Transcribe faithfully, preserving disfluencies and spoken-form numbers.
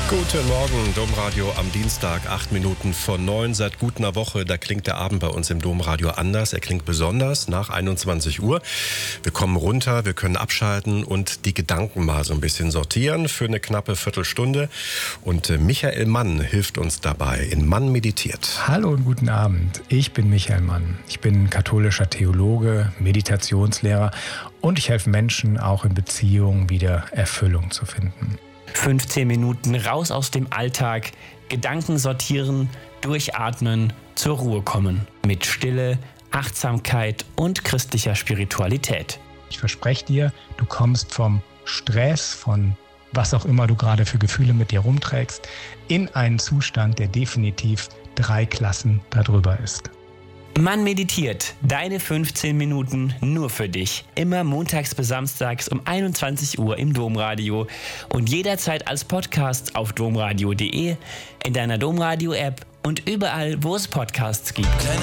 Guten Morgen, Domradio am Dienstag, acht Minuten vor neun. Seit gut einer Woche, da klingt der Abend bei uns im Domradio anders. Er klingt besonders nach einundzwanzig Uhr. Wir kommen runter, wir können abschalten und die Gedanken mal so ein bisschen sortieren für eine knappe Viertelstunde. Und Michael Mann hilft uns dabei in Mann meditiert. Hallo und guten Abend, ich bin Michael Mann. Ich bin katholischer Theologe, Meditationslehrer und ich helfe Menschen auch in Beziehungen wieder Erfüllung zu finden. fünfzehn Minuten raus aus dem Alltag, Gedanken sortieren, durchatmen, zur Ruhe kommen. Mit Stille, Achtsamkeit und christlicher Spiritualität. Ich verspreche dir, du kommst vom Stress, von was auch immer du gerade für Gefühle mit dir rumträgst, in einen Zustand, der definitiv drei Klassen darüber ist. Mann meditiert, deine fünfzehn Minuten nur für dich. Immer montags bis samstags um einundzwanzig Uhr im Domradio und jederzeit als Podcast auf domradio punkt de, in deiner Domradio-App und überall, wo es Podcasts gibt.